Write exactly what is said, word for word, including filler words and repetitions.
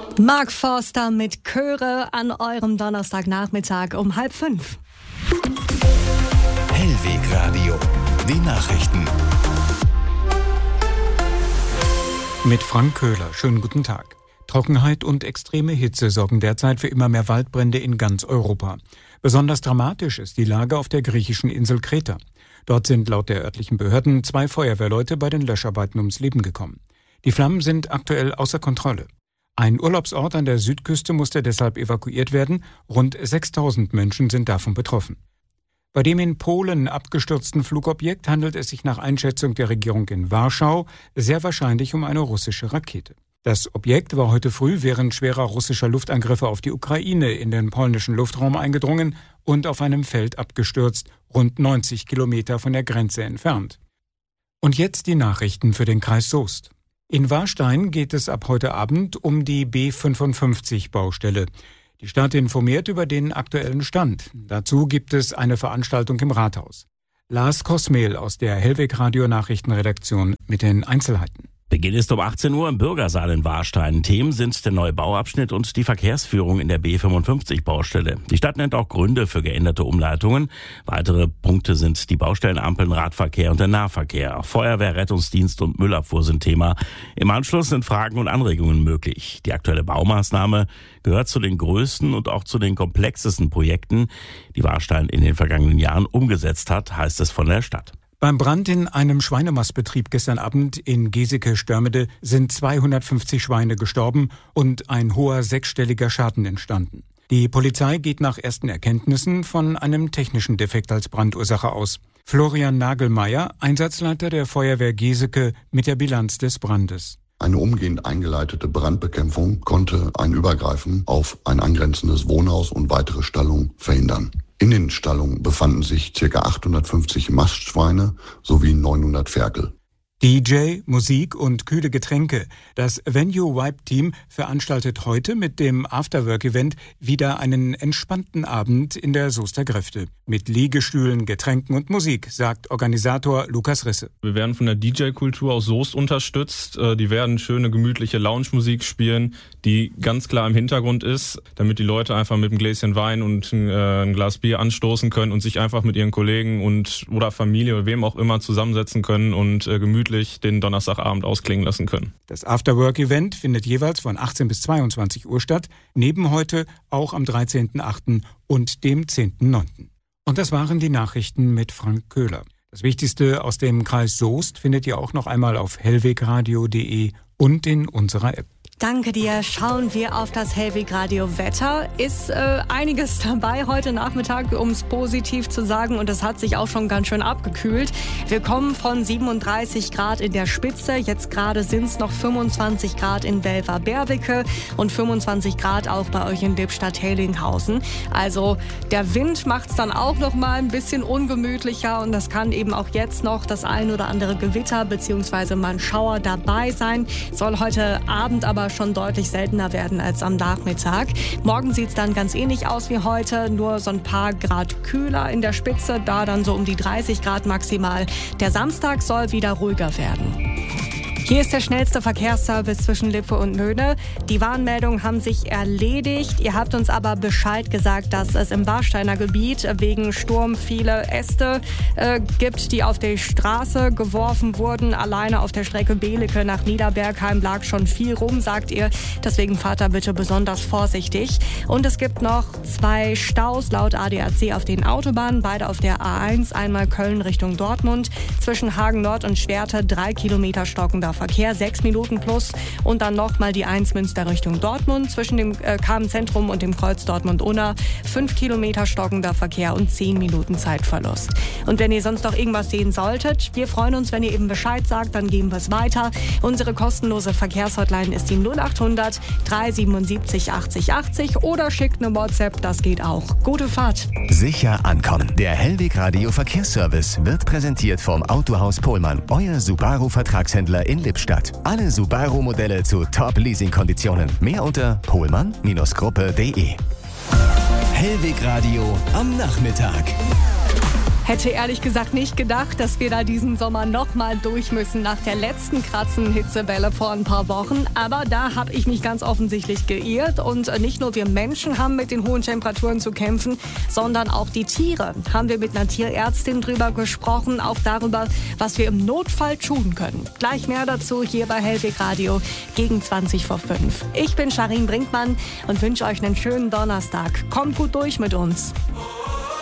Mark Forster mit Chöre an eurem Donnerstagnachmittag um halb fünf. Hellweg Radio, die Nachrichten. Mit Frank Köhler. Schönen guten Tag. Trockenheit und extreme Hitze sorgen derzeit für immer mehr Waldbrände in ganz Europa. Besonders dramatisch ist die Lage auf der griechischen Insel Kreta. Dort sind laut der örtlichen Behörden zwei Feuerwehrleute bei den Löscharbeiten ums Leben gekommen. Die Flammen sind aktuell außer Kontrolle. Ein Urlaubsort an der Südküste musste deshalb evakuiert werden. Rund sechstausend Menschen sind davon betroffen. Bei dem in Polen abgestürzten Flugobjekt handelt es sich nach Einschätzung der Regierung in Warschau sehr wahrscheinlich um eine russische Rakete. Das Objekt war heute früh während schwerer russischer Luftangriffe auf die Ukraine in den polnischen Luftraum eingedrungen und auf einem Feld abgestürzt, rund neunzig Kilometer von der Grenze entfernt. Und jetzt die Nachrichten für den Kreis Soest. In Warstein geht es ab heute Abend um die B fünfundfünfzig Baustelle. Die Stadt informiert über den aktuellen Stand. Dazu gibt es eine Veranstaltung im Rathaus. Lars Kosmehl aus der Hellweg Radio Nachrichtenredaktion mit den Einzelheiten. Beginn ist um achtzehn Uhr im Bürgersaal in Warstein. Themen sind der neue Bauabschnitt und die Verkehrsführung in der B fünfundfünfzig Baustelle. Die Stadt nennt auch Gründe für geänderte Umleitungen. Weitere Punkte sind die Baustellenampeln, Radverkehr und der Nahverkehr. Auch Feuerwehr, Rettungsdienst und Müllabfuhr sind Thema. Im Anschluss sind Fragen und Anregungen möglich. Die aktuelle Baumaßnahme gehört zu den größten und auch zu den komplexesten Projekten, die Warstein in den vergangenen Jahren umgesetzt hat, heißt es von der Stadt. Beim Brand in einem Schweinemastbetrieb gestern Abend in Geseke-Störmede sind zweihundertfünfzig Schweine gestorben und ein hoher sechsstelliger Schaden entstanden. Die Polizei geht nach ersten Erkenntnissen von einem technischen Defekt als Brandursache aus. Florian Nagelmeier, Einsatzleiter der Feuerwehr Geseke, mit der Bilanz des Brandes. Eine umgehend eingeleitete Brandbekämpfung konnte ein Übergreifen auf ein angrenzendes Wohnhaus und weitere Stallungen verhindern. In den Stallungen befanden sich ca. achthundertfünfzig Mastschweine sowie neunhundert Ferkel. D J, Musik und kühle Getränke. Das Venue Vibe Team veranstaltet heute mit dem Afterwork-Event wieder einen entspannten Abend in der Soester Gräfte. Mit Liegestühlen, Getränken und Musik, sagt Organisator Lukas Risse. Wir werden von der D J-Kultur aus Soest unterstützt. Die werden schöne, gemütliche Lounge-Musik spielen, die ganz klar im Hintergrund ist, damit die Leute einfach mit einem Gläschen Wein und ein Glas Bier anstoßen können und sich einfach mit ihren Kollegen und oder Familie oder wem auch immer zusammensetzen können und gemütlich den Donnerstagabend ausklingen lassen können. Das Afterwork-Event findet jeweils von achtzehn bis zweiundzwanzig Uhr statt, neben heute auch am dreizehnten achten und dem zehnten neunten Und das waren die Nachrichten mit Frank Köhler. Das Wichtigste aus dem Kreis Soest findet ihr auch noch einmal auf hellwegradio punkt de und in unserer App. Danke dir. Schauen wir auf das Hellweg Radio Wetter. Ist äh, einiges dabei heute Nachmittag, um es positiv zu sagen. Und es hat sich auch schon ganz schön abgekühlt. Wir kommen von siebenunddreißig Grad in der Spitze. Jetzt gerade sind es noch fünfundzwanzig Grad in Belver-Berwicke und fünfundzwanzig Grad auch bei euch in Lippstadt-Hellinghausen. Also der Wind macht es dann auch noch mal ein bisschen ungemütlicher. Und das kann eben auch jetzt noch das ein oder andere Gewitter bzw. mal ein Schauer dabei sein. Soll heute Abend aber schon deutlich seltener werden als am Nachmittag. Morgen sieht es dann ganz ähnlich aus wie heute, nur so ein paar Grad kühler in der Spitze, da dann so um die dreißig Grad maximal. Der Samstag soll wieder ruhiger werden. Hier ist der schnellste Verkehrsservice zwischen Lippe und Möhne. Die Warnmeldungen haben sich erledigt. Ihr habt uns aber Bescheid gesagt, dass es im Warsteiner Gebiet wegen Sturm viele Äste äh, gibt, die auf die Straße geworfen wurden. Alleine auf der Strecke Belecke nach Niederbergheim lag schon viel rum, sagt ihr. Deswegen fahrt da bitte besonders vorsichtig. Und es gibt noch zwei Staus laut A D A C auf den Autobahnen, beide auf der A eins. Einmal Köln Richtung Dortmund. Zwischen Hagen Nord und Schwerte drei Kilometer stockender Verkehr, sechs Minuten plus. Und dann nochmal die eins Münster Richtung Dortmund zwischen dem äh, Kamen-Zentrum und dem Kreuz Dortmund-Unna. fünf Kilometer stockender Verkehr und zehn Minuten Zeitverlust. Und wenn ihr sonst noch irgendwas sehen solltet, wir freuen uns, wenn ihr eben Bescheid sagt, dann geben wir es weiter. Unsere kostenlose Verkehrshotline ist die null achthundert drei siebenundsiebzig achtzig achtzig oder schickt eine WhatsApp, das geht auch. Gute Fahrt. Sicher ankommen. Der Hellweg Radio Verkehrsservice wird präsentiert vom Autohaus Pohlmann, euer Subaru-Vertragshändler in Lippstadt. Alle Subaru-Modelle zu Top-Leasing-Konditionen. Mehr unter pohlmann Gruppe punkt de. Hellweg Radio am Nachmittag. Hätte ehrlich gesagt nicht gedacht, dass wir da diesen Sommer nochmal durch müssen nach der letzten kratzen Hitzewelle vor ein paar Wochen. Aber da habe ich mich ganz offensichtlich geirrt. Und nicht nur wir Menschen haben mit den hohen Temperaturen zu kämpfen, sondern auch die Tiere. Haben wir mit einer Tierärztin drüber gesprochen, auch darüber, was wir im Notfall tun können. Gleich mehr dazu hier bei Hellwig Radio gegen zwanzig vor fünf. Ich bin Sharin Brinkmann und wünsche euch einen schönen Donnerstag. Kommt gut durch mit uns.